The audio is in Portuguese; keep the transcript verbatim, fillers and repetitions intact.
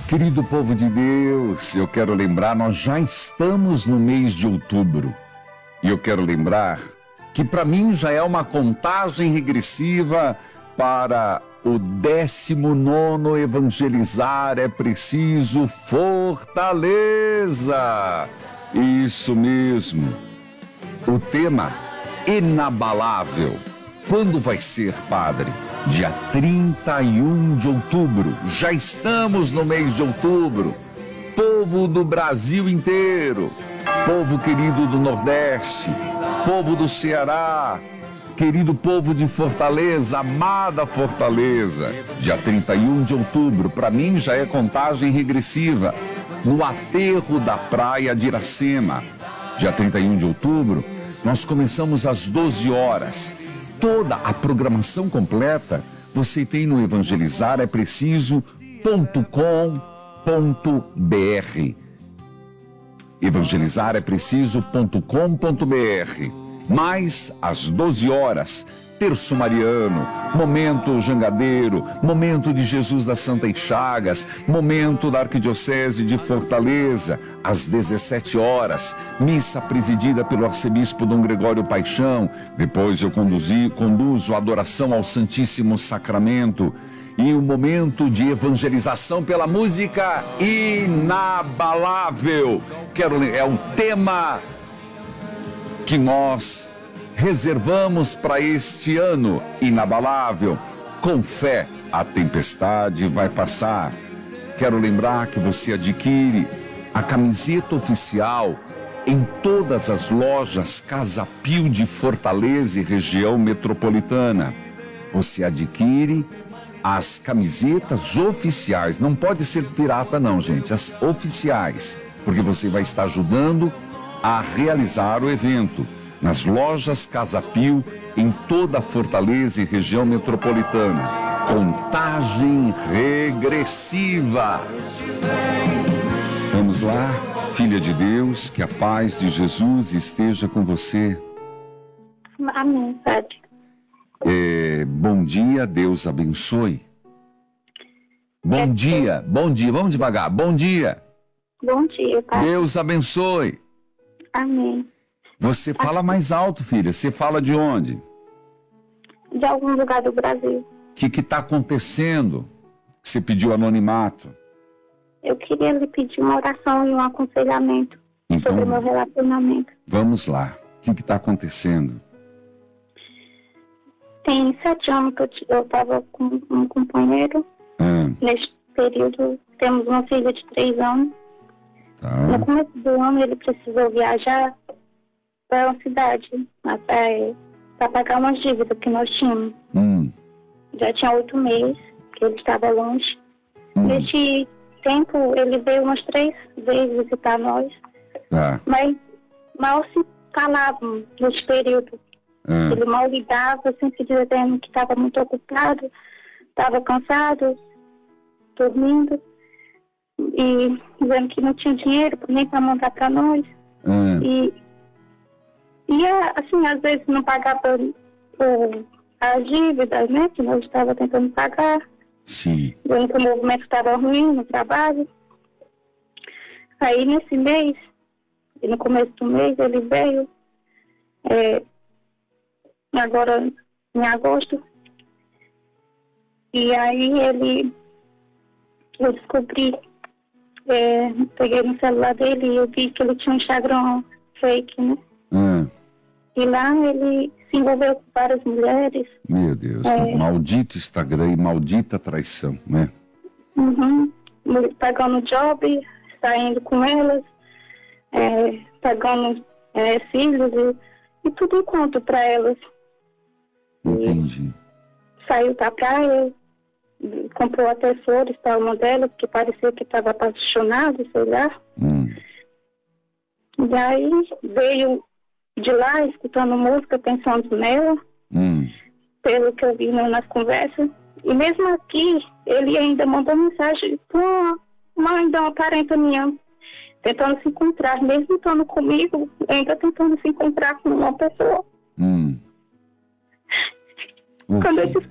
Querido povo de Deus, eu quero lembrar, nós já estamos no mês de outubro. E eu quero lembrar que para mim já é uma contagem regressiva para o décimo nono evangelizar é preciso fortaleza. Isso mesmo. O tema inabalável. Quando vai ser, padre? Dia trinta e um de outubro. Já estamos no mês de outubro. Povo do Brasil inteiro, povo querido do Nordeste, povo do Ceará, querido povo de Fortaleza, amada Fortaleza. Dia trinta e um de outubro, para mim já é contagem regressiva, no aterro da praia de Iracema. Dia trinta e um de outubro, nós começamos às doze horas. Toda a programação completa você tem no evangelizar é preciso ponto com ponto br. evangelizar é preciso ponto com ponto br. Mais às doze horas, terço mariano, momento jangadeiro, momento de Jesus das Santas Chagas, momento da Arquidiocese de Fortaleza. Às dezessete horas, missa presidida pelo arcebispo Dom Gregório Paixão. Depois eu conduzi, conduzo a adoração ao Santíssimo Sacramento. E o momento de evangelização pela música inabalável. Quero, é um tema que nós reservamos para este ano inabalável. Com fé, a tempestade vai passar. Quero lembrar que você adquire a camiseta oficial em todas as lojas Casa Pio de Fortaleza e região metropolitana. Você adquire as camisetas oficiais. Não pode ser pirata não, gente. As oficiais. Porque você vai estar ajudando a realizar o evento nas lojas Casa Pio, em toda a Fortaleza e região metropolitana. Contagem regressiva. Vamos lá, filha de Deus, que a paz de Jesus esteja com você. Amém, Padre. É, bom dia, Deus abençoe. Bom É, dia, bom dia, vamos devagar. Bom dia. Bom dia, Padre. Deus abençoe. Amém. Você fala mais alto, filha. Você fala de onde? De algum lugar do Brasil. O que que está acontecendo? Você pediu anonimato. Eu queria lhe pedir uma oração e um aconselhamento Então, sobre o meu relacionamento. vamos lá. O que que está acontecendo? Tem sete anos que eu estava com um companheiro. Ah, Neste período, temos uma filha de três anos. tá. No começo do ano, ele precisou viajar para uma cidade para pagar umas dívidas que nós tínhamos. Hum, Já tinha oito meses que ele estava longe. hum, Neste tempo, ele veio umas três vezes visitar nós, tá. mas mal se falavam nesse período. Ah, Ele mal ligava, sempre dizendo que estava muito ocupado, estava cansado, dormindo, e dizendo que não tinha dinheiro nem para mandar para nós. ah, E, e assim, às vezes não pagava o, as dívidas, né, que nós estávamos tentando pagar. sim. Dizendo que o movimento estava ruim no trabalho. Aí nesse mês, e no começo do mês, ele veio, é, agora em agosto, e aí ele, eu descobri, é, peguei no celular dele e eu vi que ele tinha um Instagram fake, né? Ah, E lá ele se envolveu com várias mulheres. meu Deus. É. Maldito Instagram e maldita traição, né? Uhum. Pagando job, saindo com elas, é, pagando é, filhos e, e tudo enquanto para elas. Entendi. Saiu da praia, comprou até flores para uma delas, que parecia que estava apaixonado, sei lá. Hum, E aí veio de lá, escutando música, pensando nela, hum, pelo que eu vi nas conversas. E mesmo aqui, ele ainda mandou mensagem para uma mãe de uma parente minha, tentando se encontrar, mesmo estando comigo, ainda tentando se encontrar com uma pessoa. hum. Ô, Quando eu filha.